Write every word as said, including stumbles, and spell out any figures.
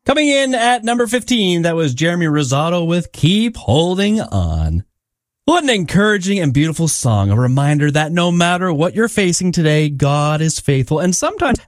Coming in at number fifteen, that was Jeremy Rosado with Keep Holding On. What an encouraging and beautiful song. A reminder that no matter what you're facing today, God is faithful. And sometimes